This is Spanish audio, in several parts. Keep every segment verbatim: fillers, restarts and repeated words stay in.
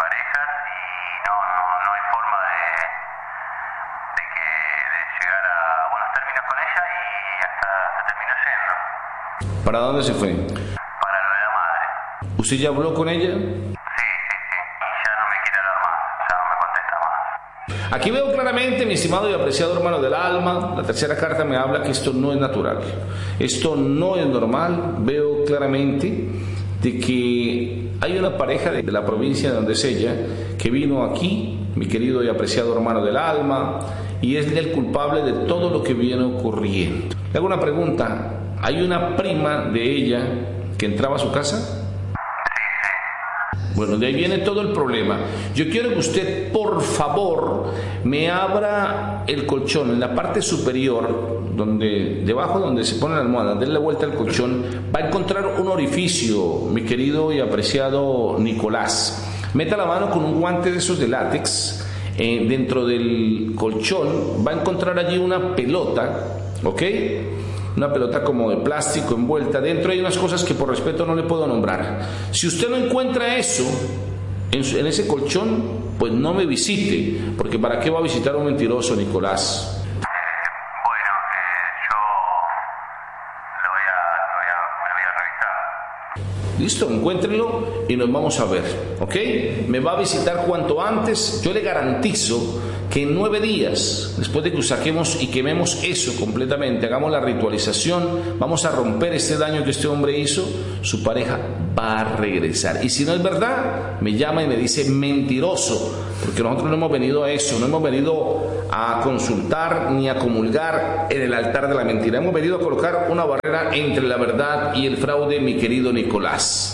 parejas y no, no, no hay forma de, de que de llegar a buenos términos con ella y hasta se terminó yendo. ¿Para dónde se fue? Para lo de la madre. ¿Usted ya habló con ella? Sí, sí, sí. Ya no me quiere hablar más, ya no me contesta más. Aquí veo claramente, mi estimado y apreciado hermano del alma, la tercera carta me habla que esto no es natural. Esto no es normal. Veo claramente de que hay una pareja de la provincia de donde es ella que vino aquí, mi querido y apreciado hermano del alma, y es el culpable de todo lo que viene ocurriendo. Le hago una pregunta. ¿Hay una prima de ella que entraba a su casa? Bueno, de ahí viene todo el problema. Yo quiero que usted, por favor, me abra el colchón en la parte superior, donde debajo donde se pone la almohada, denle la vuelta al colchón, va a encontrar un orificio, mi querido y apreciado Nicolás. Meta la mano con un guante de esos de látex, eh, dentro del colchón, va a encontrar allí una pelota, ¿ok? Una pelota como de plástico envuelta. Dentro hay unas cosas que por respeto no le puedo nombrar. Si usted no encuentra eso en, su, en ese colchón, pues no me visite, porque ¿para qué va a visitar a un mentiroso, Nicolás? Eh, bueno, eh, yo lo voy a, lo voy a, me lo voy a revisar. Listo, encuéntrenlo y nos vamos a ver, ¿ok? Me va a visitar cuanto antes. Yo le garantizo que en nueve días, después de que saquemos y quememos eso completamente, hagamos la ritualización, vamos a romper este daño que este hombre hizo, su pareja va a regresar. Y si no es verdad, me llama y me dice mentiroso, porque nosotros no hemos venido a eso, no hemos venido a consultar ni a comulgar en el altar de la mentira, hemos venido a colocar una barrera entre la verdad y el fraude, mi querido Nicolás.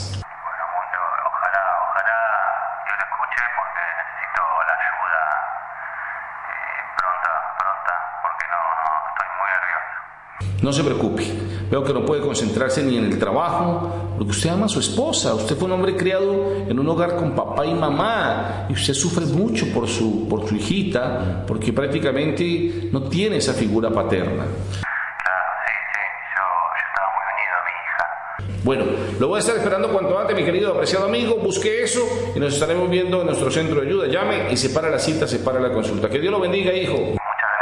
No se preocupe, veo que no puede concentrarse ni en el trabajo, porque usted ama a su esposa, usted fue un hombre criado en un hogar con papá y mamá, y usted sufre mucho por su, por su hijita, porque prácticamente no tiene esa figura paterna. Claro, sí, sí, yo, yo estaba muy unido a mi hija. Bueno, lo voy a estar esperando cuanto antes, mi querido apreciado amigo, busque eso y nos estaremos viendo en nuestro centro de ayuda. Llame y separa la cita, separa la consulta. Que Dios lo bendiga, hijo.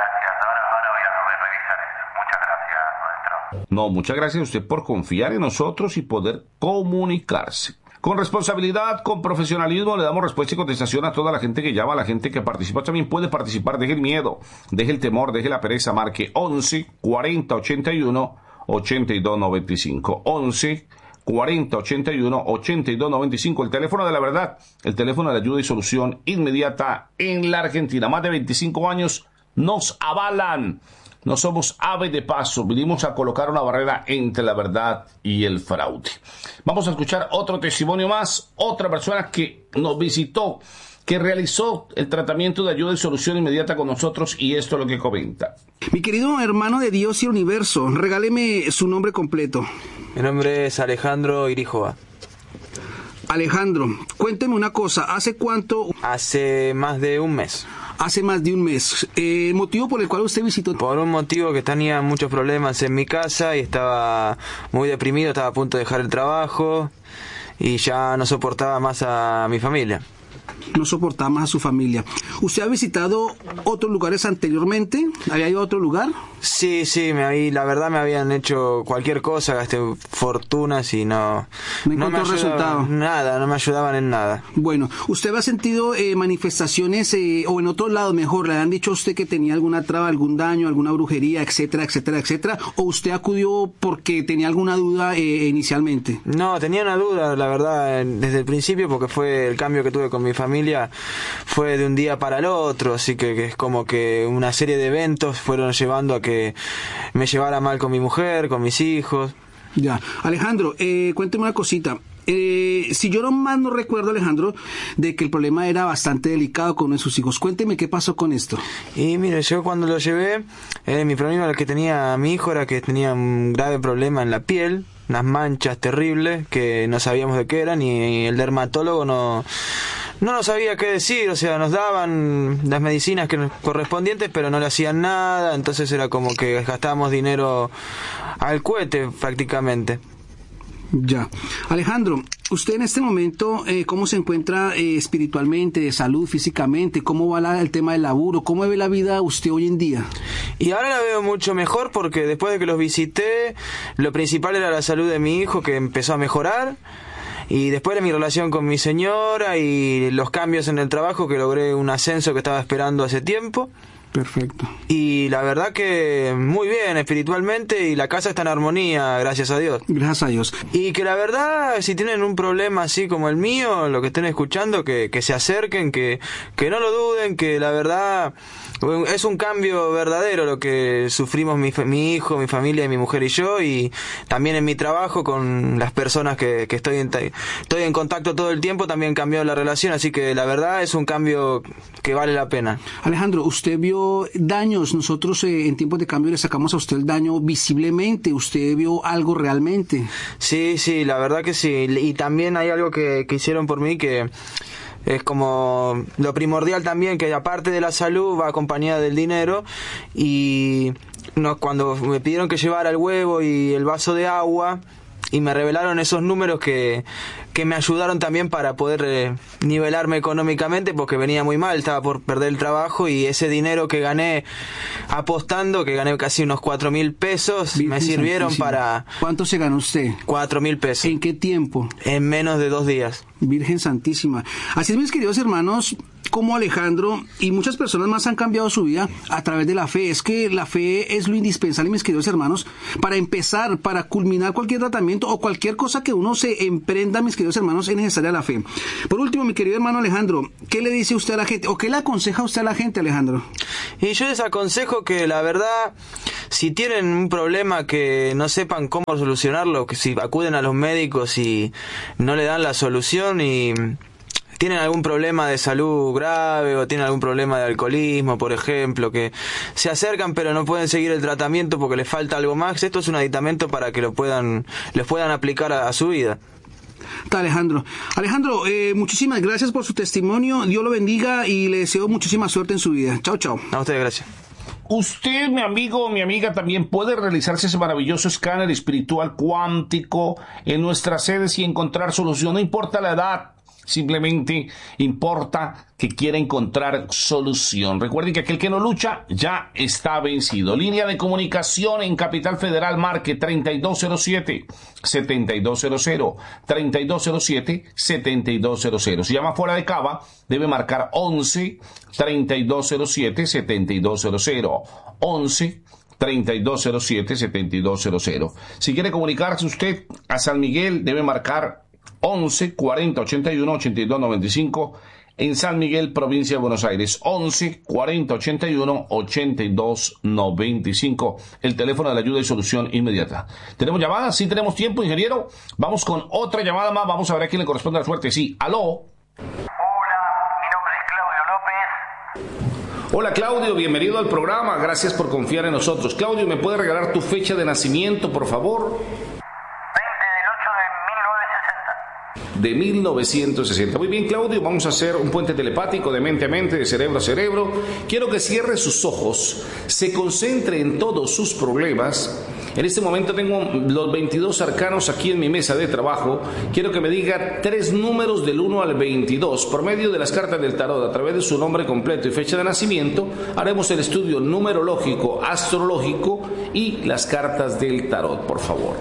No, muchas gracias a usted por confiar en nosotros y poder comunicarse. Con responsabilidad, con profesionalismo, le damos respuesta y contestación a toda la gente que llama, a la gente que participa. También puede participar, deje el miedo, deje el temor, deje la pereza, marque once cuarenta ochenta y uno ochenta y dos noventa y cinco. once cuarenta ochenta y uno ochenta y dos noventa y cinco, el teléfono de la verdad, el teléfono de ayuda y solución inmediata en la Argentina. Más de veinticinco años nos avalan. No somos aves de paso, vinimos a colocar una barrera entre la verdad y el fraude. Vamos a escuchar otro testimonio más, otra persona que nos visitó, que realizó el tratamiento de ayuda y solución inmediata con nosotros, y esto es lo que comenta. Mi querido hermano de Dios y Universo, regáleme su nombre completo. Mi nombre es Alejandro Irijova. Alejandro, cuénteme una cosa, ¿hace cuánto? Hace más de un mes. Hace más de un mes. ¿El eh, motivo por el cual usted visitó? Por un motivo que tenía muchos problemas en mi casa y estaba muy deprimido, estaba a punto de dejar el trabajo y ya no soportaba más a mi familia. No soportaba más a su familia. ¿Usted ha visitado otros lugares anteriormente? ¿Había ido a otro lugar? Sí, sí, me habí, la verdad me habían hecho cualquier cosa, gasté fortunas y no... No encontró no me resultado. Nada, no me ayudaban en nada. Bueno, ¿usted ha sentido eh, manifestaciones, eh, o en otro lado mejor, le han dicho a usted que tenía alguna traba, algún daño, alguna brujería, etcétera, etcétera, etcétera? ¿O usted acudió porque tenía alguna duda eh, inicialmente? No, tenía una duda, la verdad, desde el principio, porque fue el cambio que tuve con mi familia, fue de un día para el otro, así que, que es como que una serie de eventos fueron llevando a que me llevara mal con mi mujer, con mis hijos. Ya, Alejandro, eh, cuénteme una cosita. Eh, si yo no mal no recuerdo, Alejandro, de que el problema era bastante delicado con uno de sus hijos. Cuénteme qué pasó con esto. Y mire, yo cuando lo llevé, eh, mi problema el que tenía mi hijo era que tenía un grave problema en la piel, unas manchas terribles que no sabíamos de qué eran, y el dermatólogo no... No nos sabía qué decir, o sea, nos daban las medicinas que nos correspondientes, pero no le hacían nada, entonces era como que gastábamos dinero al cohete prácticamente. Ya. Alejandro, usted en este momento, eh, ¿cómo se encuentra eh, espiritualmente, de salud, físicamente? ¿Cómo va la, el tema del laburo? ¿Cómo ve la vida usted hoy en día? Y ahora la veo mucho mejor porque después de que los visité, lo principal era la salud de mi hijo, que empezó a mejorar. Y después de mi relación con mi señora y los cambios en el trabajo, que logré un ascenso que estaba esperando hace tiempo. Perfecto. Y la verdad que muy bien espiritualmente, y la casa está en armonía, gracias a Dios. Gracias a Dios. Y que la verdad, si tienen un problema así como el mío, lo que estén escuchando, que, que se acerquen, que, que no lo duden, que la verdad es un cambio verdadero lo que sufrimos mi, mi hijo, mi familia y mi mujer y yo, y también en mi trabajo con las personas que, que estoy, en, estoy en contacto todo el tiempo, también cambió la relación, así que la verdad es un cambio que vale la pena. Alejandro, usted vio daños, nosotros eh, en tiempos de cambio le sacamos a usted el daño visiblemente, ¿usted vio algo realmente? Sí, sí, la verdad que sí, y también hay algo que, que hicieron por mí que es como lo primordial también, que aparte de la salud va acompañada del dinero, y no, cuando me pidieron que llevara el huevo y el vaso de agua, y me revelaron esos números que, que me ayudaron también para poder eh, nivelarme económicamente, porque venía muy mal, estaba por perder el trabajo, y ese dinero que gané apostando, que gané casi unos cuatro mil pesos, Virgen me sirvieron Santísima. Para... ¿Cuánto se ganó usted? Cuatro mil pesos. ¿En qué tiempo? En menos de dos días. Virgen Santísima. Así es, mis queridos hermanos, como Alejandro y muchas personas más han cambiado su vida a través de la fe. Es que la fe es lo indispensable, mis queridos hermanos, para empezar, para culminar cualquier tratamiento o cualquier cosa que uno se emprenda, mis queridos hermanos, es necesaria la fe. Por último, mi querido hermano Alejandro, ¿qué le dice usted a la gente o qué le aconseja usted a la gente, Alejandro? Y yo les aconsejo que, la verdad, si tienen un problema que no sepan cómo solucionarlo, que si acuden a los médicos y no le dan la solución, y tienen algún problema de salud grave o tienen algún problema de alcoholismo, por ejemplo, que se acercan pero no pueden seguir el tratamiento porque les falta algo más, esto es un aditamento para que lo puedan, les puedan aplicar a, a su vida. Está Alejandro. Alejandro, eh, muchísimas gracias por su testimonio, Dios lo bendiga y le deseo muchísima suerte en su vida. Chao, chao. A ustedes, gracias. Usted, mi amigo o mi amiga, también puede realizarse ese maravilloso escáner espiritual cuántico en nuestras sedes y encontrar solución. No importa la edad, simplemente importa que quiera encontrar solución. Recuerden que aquel que no lucha ya está vencido. Línea de comunicación en Capital Federal, marque treinta y dos cero siete, setenta y dos cero cero, treinta y dos cero siete, setenta y dos cero cero. Si llama fuera de Cava, debe marcar once, treinta y dos cero siete, setenta y dos cero cero. once, treinta y dos cero siete, setenta y dos cero cero. Si quiere comunicarse usted a San Miguel, debe marcar once, cuarenta, ochenta y uno, ochenta y dos, noventa y cinco en San Miguel, provincia de Buenos Aires. once, cuarenta, ochenta y uno, ochenta y dos, noventa y cinco. El teléfono de la ayuda y solución inmediata. ¿Tenemos llamadas? Sí, tenemos tiempo, ingeniero. Vamos con otra llamada más. Vamos a ver a quién le corresponde la suerte. Sí, aló. Hola, mi nombre es Claudio López. Hola Claudio, bienvenido al programa. Gracias por confiar en nosotros. Claudio, ¿me puede regalar tu fecha de nacimiento, por favor? De mil novecientos sesenta. Muy bien, Claudio, vamos a hacer un puente telepático de mente a mente, de cerebro a cerebro. Quiero que cierre sus ojos, se concentre en todos sus problemas. En este momento tengo los veintidós arcanos aquí en mi mesa de trabajo. Quiero que me diga tres números del uno al veintidós. Por medio de las cartas del tarot, a través de su nombre completo y fecha de nacimiento, haremos el estudio numerológico, astrológico y las cartas del tarot, por favor.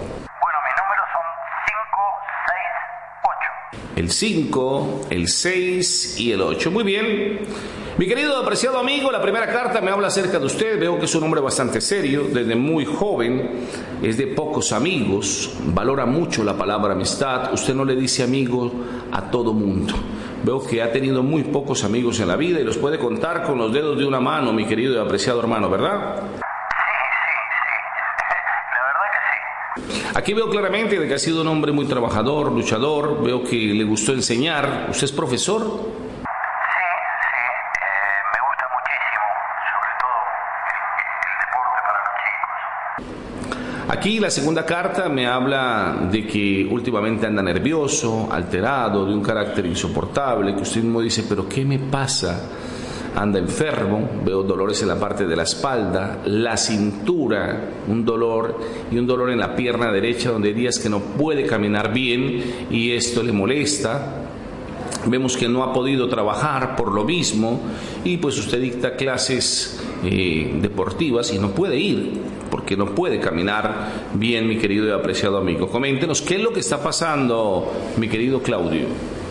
El cinco, el seis y el ocho. Muy bien. Mi querido apreciado amigo, la primera carta me habla acerca de usted. Veo que es un hombre bastante serio, desde muy joven, es de pocos amigos, valora mucho la palabra amistad. Usted no le dice amigo a todo mundo. Veo que ha tenido muy pocos amigos en la vida y los puede contar con los dedos de una mano, mi querido y apreciado hermano, ¿verdad? Aquí veo claramente de que ha sido un hombre muy trabajador, luchador. Veo que le gustó enseñar. ¿Usted es profesor? Sí, sí, eh, me gusta muchísimo, sobre todo el, el deporte para los chicos. Aquí la segunda carta me habla de que últimamente anda nervioso, alterado, de un carácter insoportable, que usted mismo dice, pero ¿qué me pasa? anda enfermo, veo dolores en la parte de la espalda, la cintura, un dolor y un dolor en la pierna derecha donde hay días que no puede caminar bien y esto le molesta. Vemos que no ha podido trabajar por lo mismo y pues usted dicta clases eh, deportivas y no puede ir porque no puede caminar bien, mi querido y apreciado amigo. Coméntenos qué es lo que está pasando, mi querido Claudio.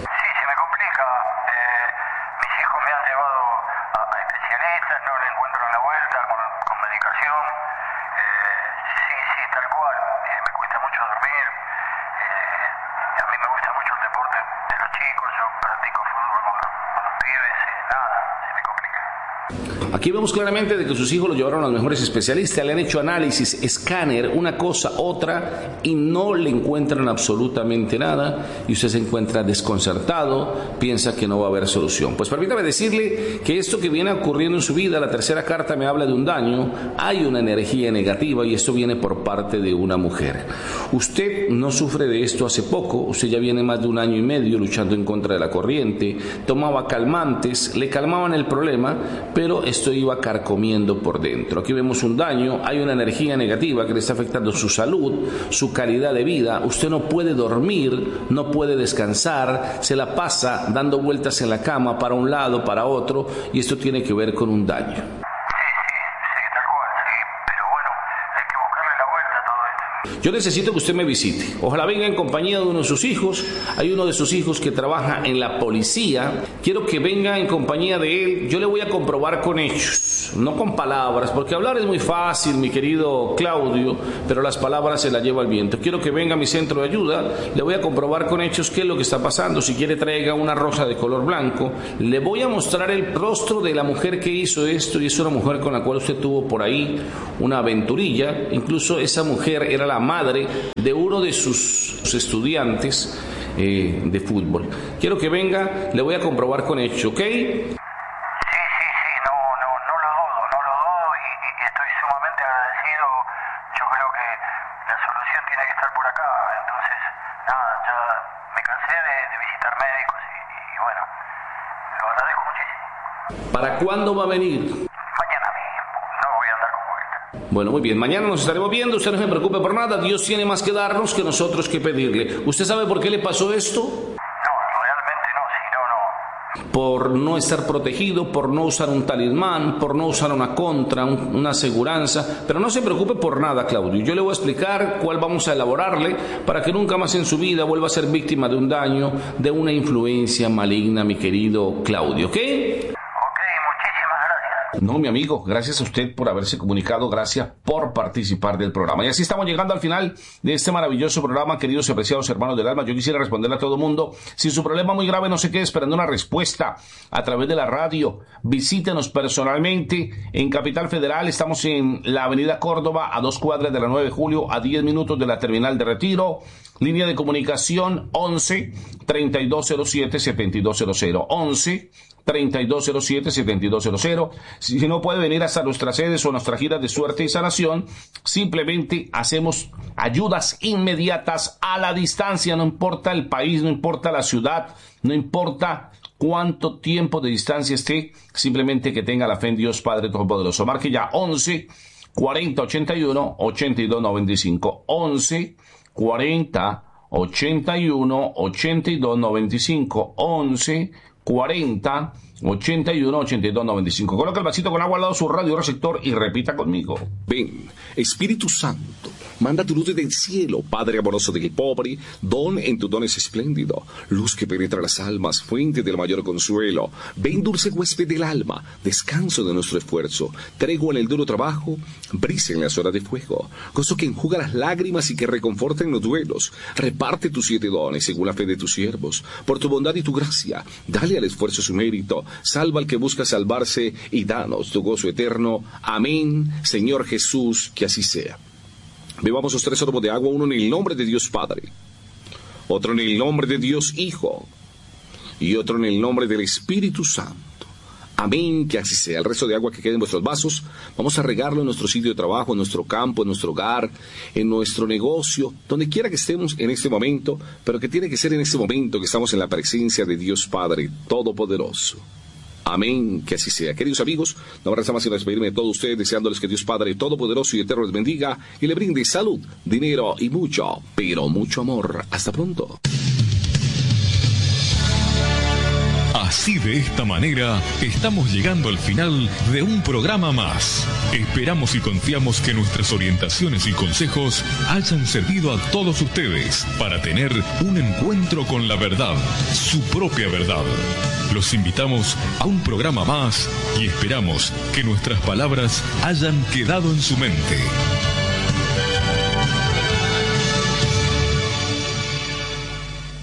Aquí vemos claramente de que sus hijos lo llevaron a los mejores especialistas, le han hecho análisis, escáner, una cosa, otra, y no le encuentran absolutamente nada, y usted se encuentra desconcertado, piensa que no va a haber solución. Pues permítame decirle que esto que viene ocurriendo en su vida, la tercera carta me habla de un daño, hay una energía negativa y esto viene por parte de una mujer. Usted no sufre de esto hace poco, usted ya viene más de un año y medio luchando en contra de la corriente, tomaba calmantes, le calmaban el problema, pero esto iba carcomiendo por dentro. Aquí vemos un daño, hay una energía negativa que le está afectando su salud, su calidad de vida. Usted no puede dormir, no puede descansar, se la pasa dando vueltas en la cama para un lado, para otro, y esto tiene que ver con un daño. Yo necesito que usted me visite. Ojalá venga en compañía de uno de sus hijos. Hay uno de sus hijos que trabaja en la policía. Quiero que venga en compañía de él. Yo le voy a comprobar con hechos, no con palabras, porque hablar es muy fácil, mi querido Claudio, pero las palabras se las lleva el viento. Quiero que venga a mi centro de ayuda. Le voy a comprobar con hechos qué es lo que está pasando. Si quiere, traiga una rosa de color blanco. Le voy a mostrar el rostro de la mujer que hizo esto, y es una mujer con la cual usted tuvo por ahí una aventurilla. Incluso esa mujer era la madre de uno de sus estudiantes eh, de fútbol. Quiero que venga, le voy a comprobar con hecho, ¿ok? Sí, sí, sí, no, no, no lo dudo, no lo dudo y, y estoy sumamente agradecido. Yo creo que la solución tiene que estar por acá. Entonces, nada, ya me cansé de, de visitar médicos y, y bueno, lo agradezco muchísimo. ¿Para cuándo va a venir? Bueno, muy bien, mañana nos estaremos viendo, usted no se preocupe por nada, Dios tiene más que darnos que nosotros que pedirle. ¿Usted sabe por qué le pasó esto? No, realmente no, si no, no. Por no estar protegido, por no usar un talismán, por no usar una contra, un, una aseguranza, pero no se preocupe por nada, Claudio. Yo le voy a explicar cuál vamos a elaborarle para que nunca más en su vida vuelva a ser víctima de un daño, de una influencia maligna, mi querido Claudio, ¿ok? No, mi amigo, gracias a usted por haberse comunicado, gracias por participar del programa. Y así estamos llegando al final de este maravilloso programa, queridos y apreciados hermanos del alma. Yo quisiera responderle a todo el mundo, si su problema es muy grave, no se quede esperando una respuesta a través de la radio. Visítenos personalmente en Capital Federal, estamos en la avenida Córdoba, a dos cuadras de la nueve de julio, a diez minutos de la terminal de Retiro. Línea de comunicación once, treinta y dos cero siete, setenta y dos cero cero, once, treinta y dos cero siete, setenta y dos cero cero. Si no puede venir hasta nuestras sedes o nuestra gira de suerte y sanación, simplemente hacemos ayudas inmediatas a la distancia, no importa el país, no importa la ciudad, no importa cuánto tiempo de distancia esté, simplemente que tenga la fe en Dios Padre Todopoderoso. Marque ya once, cuarenta, ochenta y uno, ochenta y dos noventa y cinco, once, cuarenta, ochenta y uno, ochenta y dos noventa y cinco, once, cuarenta, ochenta y uno, ochenta y dos noventa y cinco. Coloca el vasito con agua al lado de su radio receptor y repita conmigo. Ven, Espíritu Santo, manda tu luz del cielo, Padre amoroso del pobre, don en tu don es espléndido, luz que penetra las almas, fuente del mayor consuelo. Ven, dulce huésped del alma, descanso de nuestro esfuerzo, tregua en el duro trabajo, brisa en las horas de fuego, gozo que enjuga las lágrimas y que reconforta en los duelos. Reparte tus siete dones según la fe de tus siervos, por tu bondad y tu gracia, dale al esfuerzo su mérito, salva al que busca salvarse y danos tu gozo eterno. Amén, Señor Jesús, que así sea. Bebamos los tres sorbos de agua, uno en el nombre de Dios Padre, otro en el nombre de Dios Hijo y otro en el nombre del Espíritu Santo. Amén, que así sea. El resto de agua que quede en vuestros vasos, vamos a regarlo en nuestro sitio de trabajo, en nuestro campo, en nuestro hogar, en nuestro negocio, donde quiera que estemos en este momento, pero que tiene que ser en este momento que estamos en la presencia de Dios Padre Todopoderoso. Amén, que así sea. Queridos amigos, no me resta más sino despedirme de todos ustedes, deseándoles que Dios Padre Todopoderoso y Eterno les bendiga y le brinde salud, dinero y mucho, pero mucho amor. Hasta pronto. Así, de esta manera, estamos llegando al final de un programa más. Esperamos y confiamos que nuestras orientaciones y consejos hayan servido a todos ustedes para tener un encuentro con la verdad, su propia verdad. Los invitamos a un programa más y esperamos que nuestras palabras hayan quedado en su mente.